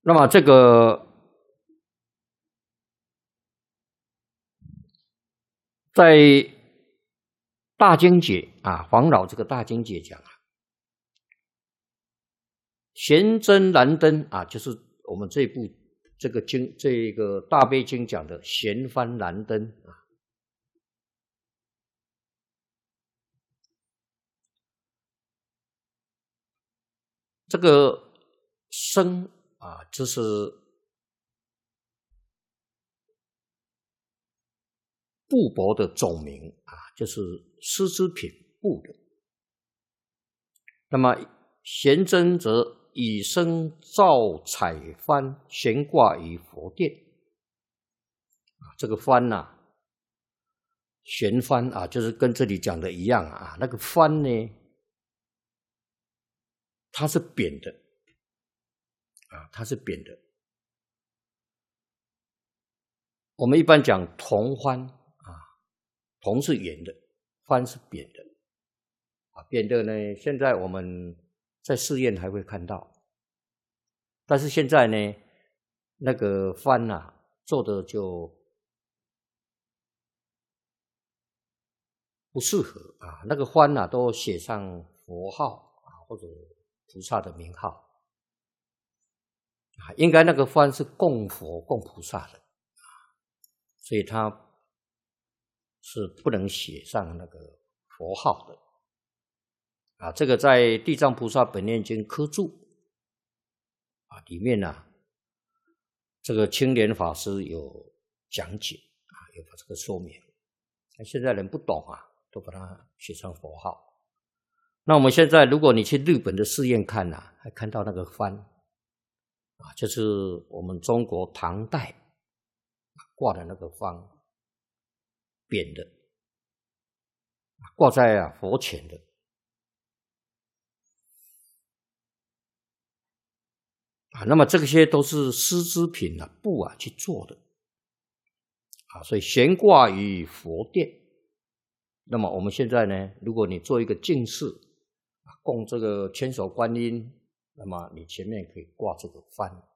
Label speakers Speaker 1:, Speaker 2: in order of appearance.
Speaker 1: 那么这个在大经解啊，黄老这个大经解讲啊，玄真燃灯啊，就是我们这部这个大悲经讲的玄幡燃灯啊。这个生啊，这是布帛的总名啊，就是丝织品布的。那么玄真则以身照彩幡悬挂于佛殿啊，这个幡啊，悬幡啊，就是跟这里讲的一样啊，那个幡呢，它是扁的啊，它是扁的。我们一般讲铜幡啊，铜是圆的，幡是扁的啊。扁的呢，现在我们在寺院还会看到，但是现在呢，那个幡啊做的就不适合啊。那个幡啊都写上佛号啊或者菩萨的名号啊，应该那个幡是供佛供菩萨的。所以它是不能写上那个佛号的啊。这个在《地藏菩萨本愿经》科注啊里面啊，这个青莲法师有讲解啊，有把这个说明。那现在人不懂啊，都把它写成佛号。那我们现在如果你去日本的寺院看啊，还看到那个幡啊，就是我们中国唐代挂的那个幡，扁的，挂在佛前的啊。那么这些都是丝织品啊，布啊去做的啊，所以悬挂于佛殿。那么我们现在呢，如果你做一个净室啊，供这个千手观音，那么你前面可以挂这个幡。